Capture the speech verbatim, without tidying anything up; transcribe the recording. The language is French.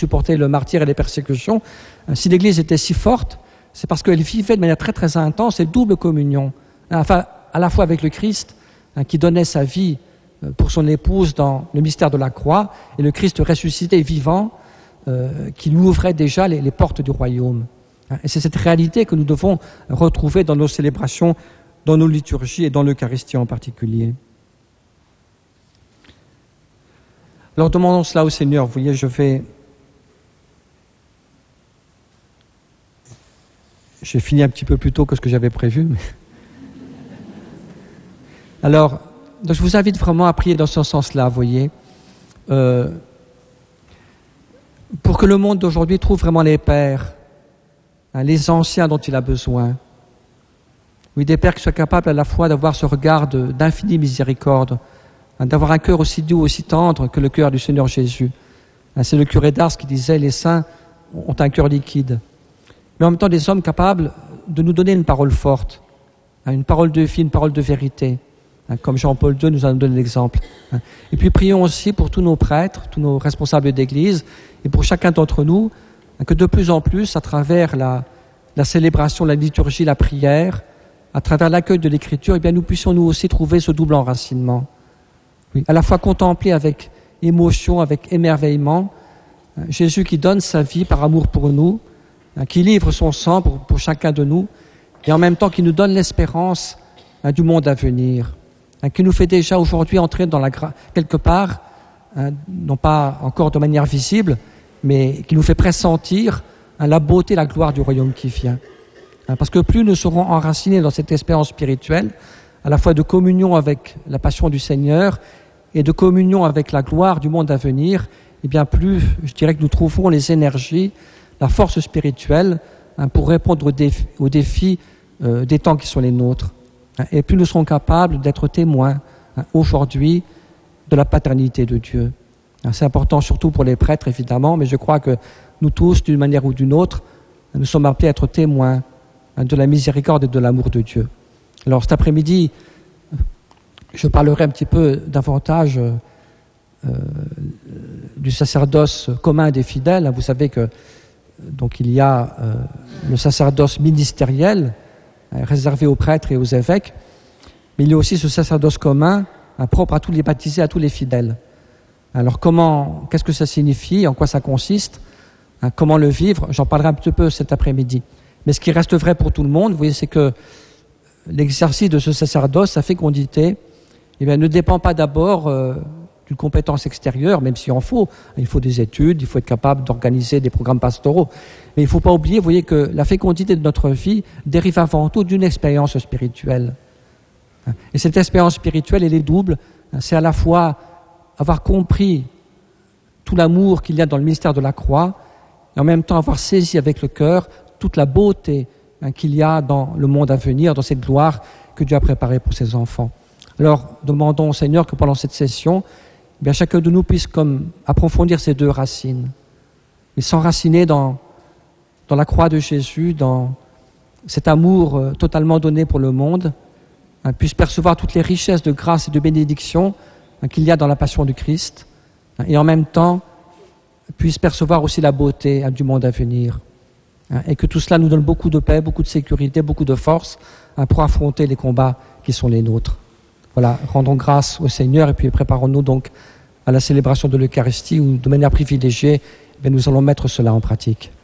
supporter le martyre et les persécutions. Si l'Église était si forte, c'est parce qu'elle vivait de manière très très intense cette double communion, enfin à la fois avec le Christ, hein, qui donnait sa vie pour son épouse dans le mystère de la croix, et le Christ ressuscité vivant, euh, qui lui ouvrait déjà les, les portes du royaume. Et c'est cette réalité que nous devons retrouver dans nos célébrations, dans nos liturgies et dans l'Eucharistie en particulier. Alors demandons cela au Seigneur. Vous voyez, je vais... J'ai fini un petit peu plus tôt que ce que j'avais prévu. Mais... Alors, donc je vous invite vraiment à prier dans ce sens-là, vous voyez, euh, pour que le monde d'aujourd'hui trouve vraiment les pères, hein, les anciens dont il a besoin. Oui, des pères qui soient capables à la fois d'avoir ce regard de, d'infinie miséricorde, hein, d'avoir un cœur aussi doux, aussi tendre que le cœur du Seigneur Jésus. Hein, c'est le curé d'Ars qui disait « Les saints ont un cœur liquide ». Mais en même temps, des hommes capables de nous donner une parole forte, hein, une parole de vie, une parole de vérité, hein, comme Jean-Paul deux nous en donne l'exemple. Hein. Et puis prions aussi pour tous nos prêtres, tous nos responsables d'Église, et pour chacun d'entre nous, hein, que de plus en plus, à travers la, la célébration, la liturgie, la prière, à travers l'accueil de l'Écriture, eh bien, nous puissions nous aussi trouver ce double enracinement. Oui, à la fois contempler avec émotion, avec émerveillement, hein, Jésus qui donne sa vie par amour pour nous, hein, qui livre son sang pour, pour chacun de nous, et en même temps qui nous donne l'espérance, hein, du monde à venir, hein, qui nous fait déjà aujourd'hui entrer dans la gra- quelque part, hein, non pas encore de manière visible, mais qui nous fait pressentir, hein, la beauté, la gloire du royaume qui vient. Hein, parce que plus nous serons enracinés dans cette espérance spirituelle, à la fois de communion avec la passion du Seigneur et de communion avec la gloire du monde à venir, et bien plus, je dirais que nous trouverons les énergies, la force spirituelle, hein, pour répondre aux défis, aux défis euh, des temps qui sont les nôtres. Hein, et plus nous serons capables d'être témoins, hein, aujourd'hui de la paternité de Dieu. Hein, c'est important surtout pour les prêtres, évidemment, mais je crois que nous tous, d'une manière ou d'une autre, nous sommes appelés à être témoins, hein, de la miséricorde et de l'amour de Dieu. Alors cet après-midi, je parlerai un petit peu davantage euh, du sacerdoce commun des fidèles. Vous savez que donc il y a euh, le sacerdoce ministériel, hein, réservé aux prêtres et aux évêques, mais il y a aussi ce sacerdoce commun, hein, propre à tous les baptisés, à tous les fidèles. Alors comment, qu'est-ce que ça signifie, en quoi ça consiste, hein, comment le vivre, j'en parlerai un petit peu cet après-midi. Mais ce qui reste vrai pour tout le monde, vous voyez, c'est que l'exercice de ce sacerdoce, sa fécondité, eh bien, ne dépend pas d'abord euh, d'une compétence extérieure, même s'il en faut. Il faut des études, il faut être capable d'organiser des programmes pastoraux. Mais il ne faut pas oublier, vous voyez, que la fécondité de notre vie dérive avant tout d'une expérience spirituelle. Et cette expérience spirituelle, elle est double. C'est à la fois avoir compris tout l'amour qu'il y a dans le mystère de la croix, et en même temps avoir saisi avec le cœur toute la beauté, hein, qu'il y a dans le monde à venir, dans cette gloire que Dieu a préparée pour ses enfants. Alors, demandons au Seigneur que pendant cette session, eh bien, chacun de nous puisse comme approfondir ces deux racines, et s'enraciner dans, dans la croix de Jésus, dans cet amour euh, totalement donné pour le monde, hein, puisse percevoir toutes les richesses de grâce et de bénédiction, hein, qu'il y a dans la passion du Christ, hein, et en même temps puisse percevoir aussi la beauté, hein, du monde à venir. Hein, et que tout cela nous donne beaucoup de paix, beaucoup de sécurité, beaucoup de force, hein, pour affronter les combats qui sont les nôtres. Voilà, rendons grâce au Seigneur et puis préparons-nous donc à la célébration de l'Eucharistie où, de manière privilégiée, eh bien, nous allons mettre cela en pratique.